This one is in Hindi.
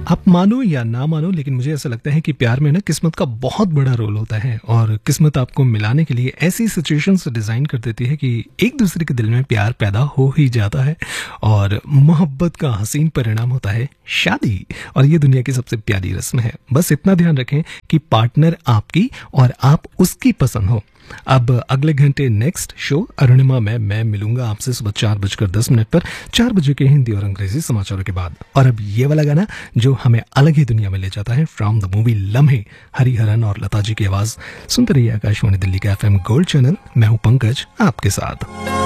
आप मानो या ना मानो, लेकिन मुझे ऐसा लगता है कि प्यार में ना किस्मत का बहुत बड़ा रोल होता है और किस्मत आपको मिलाने के लिए ऐसी सिचुएशंस डिज़ाइन कर देती है कि एक दूसरे के दिल में प्यार पैदा हो ही जाता है और मोहब्बत का हसीन परिणाम होता है शादी। और ये दुनिया की सबसे प्यारी रस्म है। बस इतना ध्यान रखें कि पार्टनर आपकी और आप उसकी पसंद हो। अब अगले घंटे नेक्स्ट शो अरुणिमा में मैं मिलूंगा आपसे सुबह 4:10 पर 4 बजे के हिंदी और अंग्रेजी समाचारों के बाद। और अब ये वाला गाना जो हमें अलग ही दुनिया में ले जाता है, फ्रॉम द मूवी लम्हे, हरिहरन और लता जी की आवाज। सुनते रहिए आकाशवाणी दिल्ली का FM गोल्ड चैनल। मैं हूं पंकज आपके साथ।